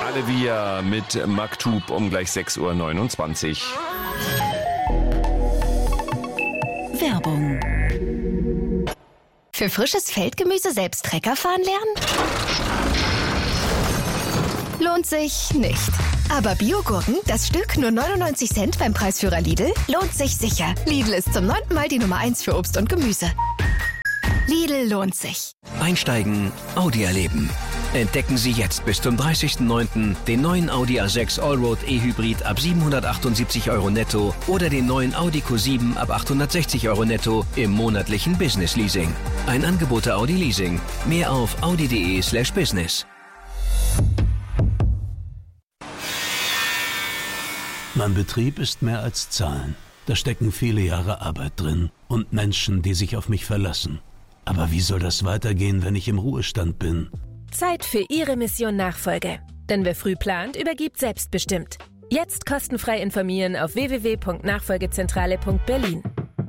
Alevia mit Maktub um gleich 6:29 Uhr. Werbung. Für frisches Feldgemüse selbst Trecker fahren lernen? Lohnt sich nicht. Aber Biogurken, das Stück nur 99 Cent beim Preisführer Lidl, lohnt sich sicher. Lidl ist zum 9. Mal die Nummer 1 für Obst und Gemüse. Lidl lohnt sich. Einsteigen, Audi erleben. Entdecken Sie jetzt bis zum 30.09. den neuen Audi A6 Allroad E-Hybrid ab 778 € netto oder den neuen Audi Q7 ab 860 € netto im monatlichen Business Leasing. Ein Angebot der Audi Leasing. Mehr auf audi.de/business. Mein Betrieb ist mehr als Zahlen. Da stecken viele Jahre Arbeit drin und Menschen, die sich auf mich verlassen. Aber wie soll das weitergehen, wenn ich im Ruhestand bin? Zeit für Ihre Mission Nachfolge. Denn wer früh plant, übergibt selbstbestimmt. Jetzt kostenfrei informieren auf www.nachfolgezentrale.berlin.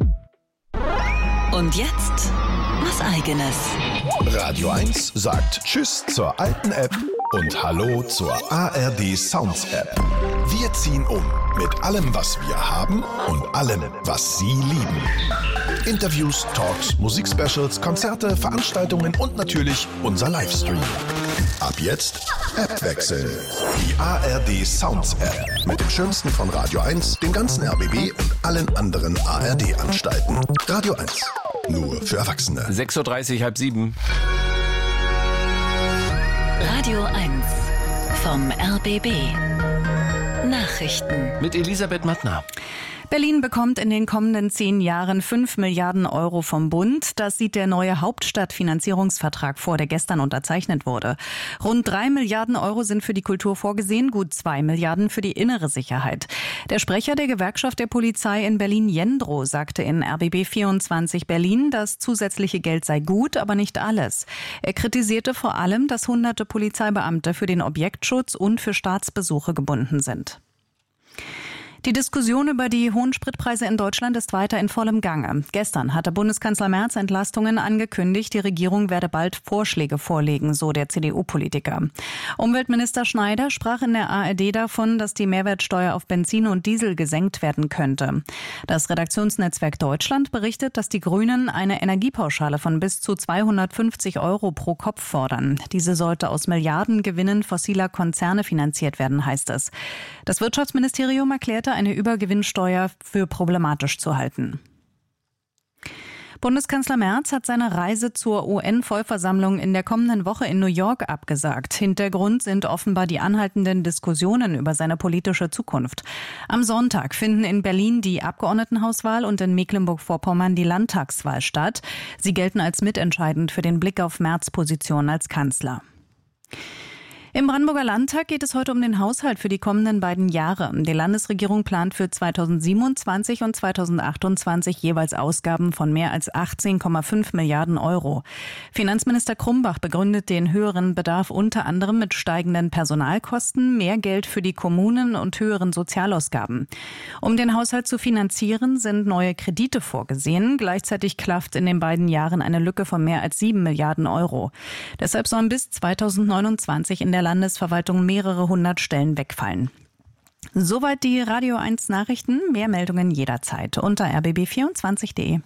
Und jetzt was Eigenes. Radio 1 sagt Tschüss zur alten App und Hallo zur ARD Sounds App. Wir ziehen um mit allem, was wir haben und allem, was Sie lieben. Interviews, Talks, Musikspecials, Konzerte, Veranstaltungen und natürlich unser Livestream. Ab jetzt Appwechsel. Die ARD Sounds App mit dem Schönsten von Radio 1, dem ganzen RBB und allen anderen ARD-Anstalten. Radio 1. Nur für Erwachsene. 6:30 Uhr, halb 7. Radio 1 vom RBB. Nachrichten. Mit Elisabeth Mattner. Berlin bekommt in den kommenden 10 Jahren 5 Milliarden € vom Bund. Das sieht der neue Hauptstadtfinanzierungsvertrag vor, der gestern unterzeichnet wurde. Rund 3 Milliarden € sind für die Kultur vorgesehen, gut 2 Milliarden für die innere Sicherheit. Der Sprecher der Gewerkschaft der Polizei in Berlin, Jendro, sagte in RBB 24 Berlin, das zusätzliche Geld sei gut, aber nicht alles. Er kritisierte vor allem, dass hunderte Polizeibeamte für den Objektschutz und für Staatsbesuche gebunden sind. Die Diskussion über die hohen Spritpreise in Deutschland ist weiter in vollem Gange. Gestern hatte Bundeskanzler Merz Entlastungen angekündigt. Die Regierung werde bald Vorschläge vorlegen, so der CDU-Politiker. Umweltminister Schneider sprach in der ARD davon, dass die Mehrwertsteuer auf Benzin und Diesel gesenkt werden könnte. Das Redaktionsnetzwerk Deutschland berichtet, dass die Grünen eine Energiepauschale von bis zu 250 € pro Kopf fordern. Diese sollte aus Milliardengewinnen fossiler Konzerne finanziert werden, heißt es. Das Wirtschaftsministerium erklärte, eine Übergewinnsteuer für problematisch zu halten. Bundeskanzler Merz hat seine Reise zur UN-Vollversammlung in der kommenden Woche in New York abgesagt. Hintergrund sind offenbar die anhaltenden Diskussionen über seine politische Zukunft. Am Sonntag finden in Berlin die Abgeordnetenhauswahl und in Mecklenburg-Vorpommern die Landtagswahl statt. Sie gelten als mitentscheidend für den Blick auf Merz' Position als Kanzler. Im Brandenburger Landtag geht es heute um den Haushalt für die kommenden beiden Jahre. Die Landesregierung plant für 2027 und 2028 jeweils Ausgaben von mehr als 18,5 Milliarden €. Finanzminister Krumbach begründet den höheren Bedarf unter anderem mit steigenden Personalkosten, mehr Geld für die Kommunen und höheren Sozialausgaben. Um den Haushalt zu finanzieren, sind neue Kredite vorgesehen. Gleichzeitig klafft in den beiden Jahren eine Lücke von mehr als 7 Milliarden €. Deshalb sollen bis 2029 in der Landesverwaltung mehrere hundert Stellen wegfallen. Soweit die Radio 1 Nachrichten. Mehr Meldungen jederzeit unter rbb24.de.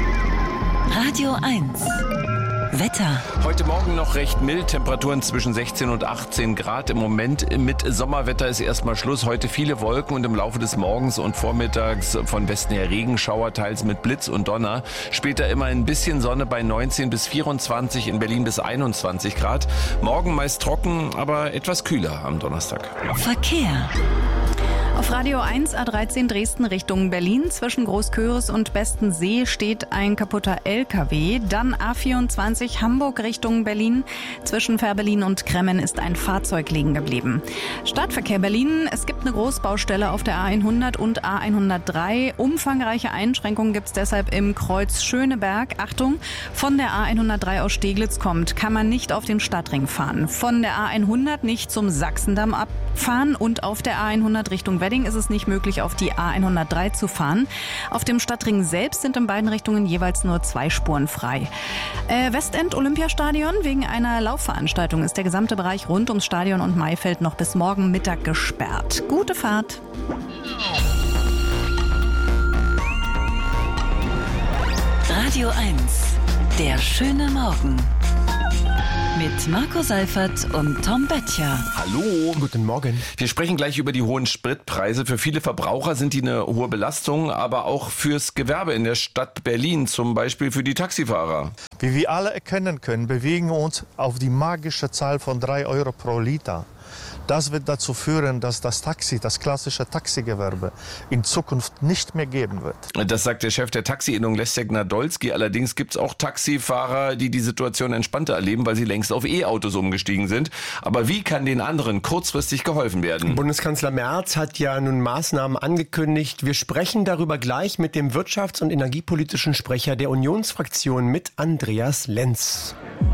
Radio 1 Wetter. Heute Morgen noch recht mild, Temperaturen zwischen 16 und 18 Grad. Im Moment mit Sommerwetter ist erstmal Schluss. Heute viele Wolken und im Laufe des Morgens und Vormittags von Westen her Regenschauer, teils mit Blitz und Donner. Später immer ein bisschen Sonne bei 19 bis 24, in Berlin bis 21 Grad. Morgen meist trocken, aber etwas kühler am Donnerstag. Verkehr. Auf Radio 1 A13 Dresden Richtung Berlin zwischen Großköris und Bestensee steht ein kaputter LKW. Dann A24 Hamburg Richtung Berlin. Zwischen Fährberlin und Kremmen ist ein Fahrzeug liegen geblieben. Stadtverkehr Berlin. Es gibt eine Großbaustelle auf der A100 und A103. Umfangreiche Einschränkungen gibt es deshalb im Kreuz Schöneberg. Achtung, von der A103 aus Steglitz kommt, kann man nicht auf den Stadtring fahren. Von der A100 nicht zum Sachsendamm abfahren und auf der A100 Richtung Wedding ist es nicht möglich, auf die A103 zu fahren. Auf dem Stadtring selbst sind in beiden Richtungen jeweils nur 2 Spuren frei. Westend Olympiastadion. Wegen einer Laufveranstaltung ist der gesamte Bereich rund ums Stadion und Maifeld noch bis morgen Mittag gesperrt. Gute Fahrt. Radio 1, der schöne Morgen. Mit Marco Seifert und Tom Böttcher. Hallo. Guten Morgen. Wir sprechen gleich über die hohen Spritpreise. Für viele Verbraucher sind die eine hohe Belastung, aber auch fürs Gewerbe in der Stadt Berlin, zum Beispiel für die Taxifahrer. Wie wir alle erkennen können, bewegen wir uns auf die magische Zahl von 3 Euro pro Liter. Das wird dazu führen, dass das klassische Taxigewerbe in Zukunft nicht mehr geben wird. Das sagt der Chef der Taxi-Innung Leszek Nadolski. Allerdings gibt es auch Taxifahrer, die Situation entspannter erleben, weil sie längst auf E-Autos umgestiegen sind. Aber wie kann den anderen kurzfristig geholfen werden? Bundeskanzler Merz hat ja nun Maßnahmen angekündigt. Wir sprechen darüber gleich mit dem wirtschafts- und energiepolitischen Sprecher der Unionsfraktion, mit Andreas Lenz.